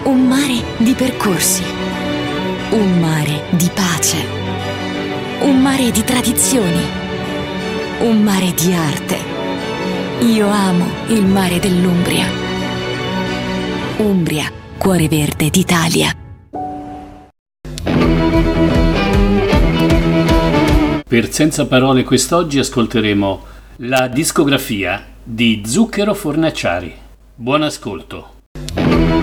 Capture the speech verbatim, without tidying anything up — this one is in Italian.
Un mare di percorsi, un mare di pace, un mare di tradizioni, un mare di arte. Io amo il mare dell'Umbria. Umbria, cuore verde d'Italia. Per Senza Parole quest'oggi ascolteremo la discografia di Zucchero Fornaciari. Buon ascolto.